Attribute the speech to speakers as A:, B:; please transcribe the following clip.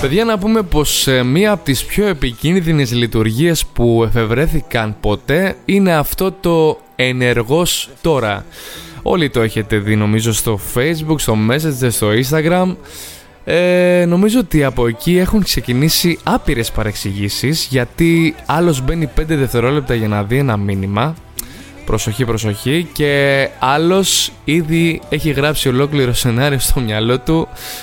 A: Παιδιά, να πούμε πως μία από τις πιο επικίνδυνες λειτουργίες που εφευρέθηκαν ποτέ είναι αυτό το ενεργός τώρα. Όλοι το έχετε δει νομίζω στο Facebook, στο Messenger, στο Instagram. Νομίζω ότι από εκεί έχουν ξεκινήσει άπειρες παρεξηγήσεις, γιατί άλλος μπαίνει 5 δευτερόλεπτα για να δει ένα μήνυμα. Προσοχή, και άλλος ήδη έχει γράψει ολόκληρο σενάριο στο μυαλό του